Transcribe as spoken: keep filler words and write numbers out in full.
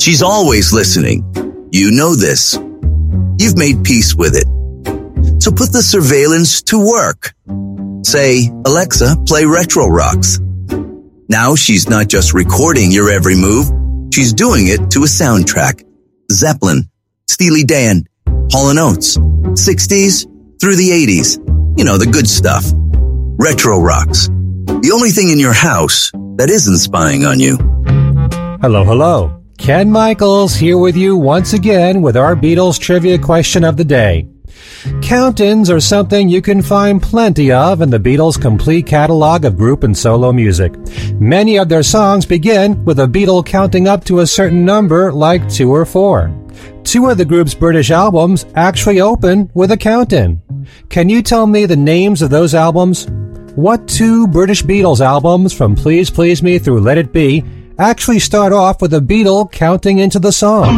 She's always listening. You know this. You've made peace with it. So put the surveillance to work. Say, Alexa, play Retro Rocks. Now she's not just recording your every move. She's doing it to a soundtrack. Zeppelin, Steely Dan, Hall and Oates, sixties through the eighties. You know, the good stuff. Retro Rocks. The only thing in your house that isn't spying on you. Hello, hello. Ken Michaels here with you once again with our Beatles trivia question of the day. Count-ins are something you can find plenty of in the Beatles' complete catalog of group and solo music. Many of their songs begin with a Beatle counting up to a certain number, like two or four. Two of the group's British albums actually open with a count-in. Can you tell me the names of those albums? What two British Beatles albums from Please Please Me through Let It Be actually start off with a Beatle counting into the song?